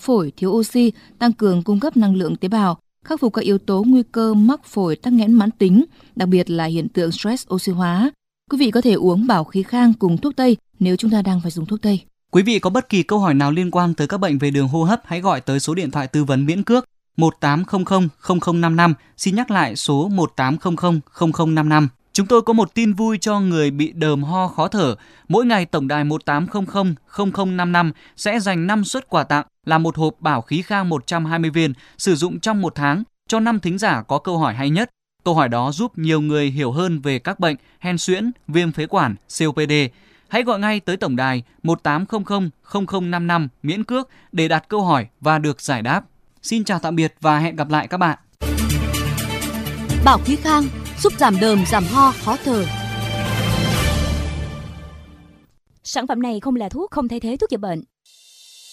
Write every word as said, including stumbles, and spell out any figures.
phổi, thiếu oxy, tăng cường cung cấp năng lượng tế bào, khắc phục các yếu tố nguy cơ mắc phổi tắc nghẽn mãn tính, đặc biệt là hiện tượng stress oxy hóa. Quý vị có thể uống Bảo Khí Khang cùng thuốc tây nếu chúng ta đang phải dùng thuốc tây. Quý vị có bất kỳ câu hỏi nào liên quan tới các bệnh về đường hô hấp, hãy gọi tới số điện thoại tư vấn miễn cước một tám không không không không năm năm. Xin nhắc lại số một tám không không không không năm năm. Chúng tôi có một tin vui cho người bị đờm ho khó thở. Mỗi ngày tổng đài một tám không không không không năm năm sẽ dành năm suất quà tặng là một hộp Bảo Khí Khang một trăm hai mươi viên sử dụng trong một tháng cho năm thính giả có câu hỏi hay nhất. Câu hỏi đó giúp nhiều người hiểu hơn về các bệnh hen suyễn, viêm phế quản, xê ô pê đê. Hãy gọi ngay tới tổng đài một tám không không không không năm năm miễn cước để đặt câu hỏi và được giải đáp. Xin chào tạm biệt và hẹn gặp lại các bạn. Bảo Khí Khang giúp giảm đờm, giảm ho, khó thở. Sản phẩm này không là thuốc, không thay thế thuốc chữa bệnh.